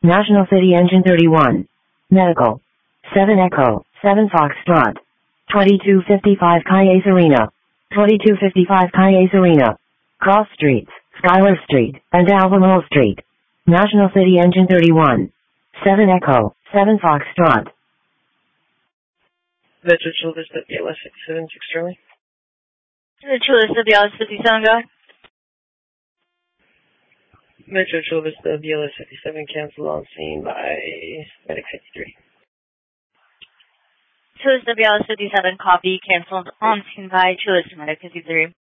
National City Engine 31. Medical. 7 Echo, 7 Foxtrot. 2255 Cayes Arena. 2255 Cayes Arena. Cross Streets, Schuyler Street, and Albemarle Street. National City Engine 31. 7 Echo, 7 Foxtrot. Metro Chula Vista, BLS 57, 6 Charlie. Chula Vista, BLS 57, go. Metro Chula Vista, BLS 57, canceled on scene by Medic 53. Chula Vista, BLS 57, copy, canceled on scene by Chula Vista, Medic 53.